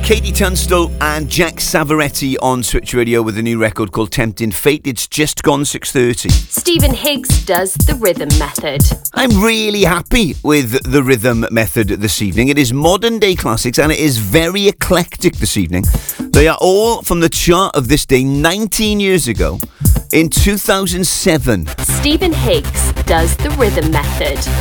Katie Tunstall and Jack Savaretti on Switch Radio with a new record called Tempting Fate. It's just gone 6:30. Stephen Higgs does the rhythm method. I'm really happy with the rhythm method this evening. It is modern day classics and it is very eclectic this evening. They are all from the chart of this day 19 years ago in 2007. Stephen Higgs does the rhythm method.